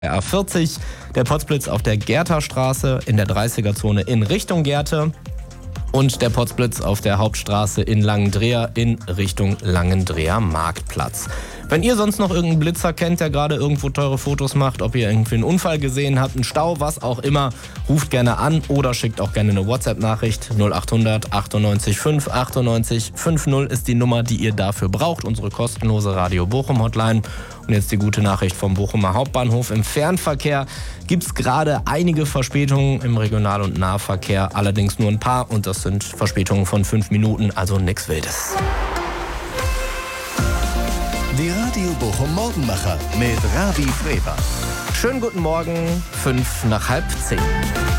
A40, der Potzblitz auf der Gertherstraße in der 30er-Zone in Richtung Gerte und der Potzblitz auf der Hauptstraße in Langendreer in Richtung Langendreer Marktplatz. Wenn ihr sonst noch irgendeinen Blitzer kennt, der gerade irgendwo teure Fotos macht, ob ihr irgendwie einen Unfall gesehen habt, einen Stau, was auch immer, ruft gerne an oder schickt auch gerne eine WhatsApp-Nachricht. 0800 98 5 98 50 ist die Nummer, die ihr dafür braucht. Unsere kostenlose Radio Bochum Hotline. Und jetzt die gute Nachricht vom Bochumer Hauptbahnhof. Im Fernverkehr gibt es gerade einige Verspätungen im Regional- und Nahverkehr, allerdings nur ein paar und das sind Verspätungen von 5 Minuten, also nichts Wildes. Die Radio Bochum Morgenmacher mit Ravi Freva. Schönen guten Morgen, 5 nach halb 10.